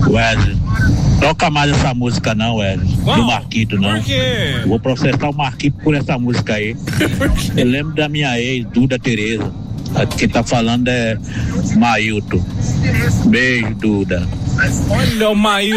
Wesley, toca mais essa música não, Wesley. Do Marquito, não. Por quê? Vou processar o Marquito por essa música aí. Eu lembro da minha ex, Duda Tereza. Quem tá falando é Mailton. Beijo, Duda. Olha o Mailton.